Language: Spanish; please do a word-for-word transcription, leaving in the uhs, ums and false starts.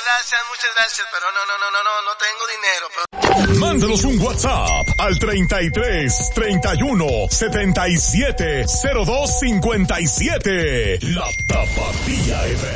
gracias, muchas gracias, pero no, no, no, no, no, no tengo dinero. Pero... Mándanos un WhatsApp al treinta y tres, treinta y uno, setenta y siete, cero dos cincuenta y siete. La Tapatía F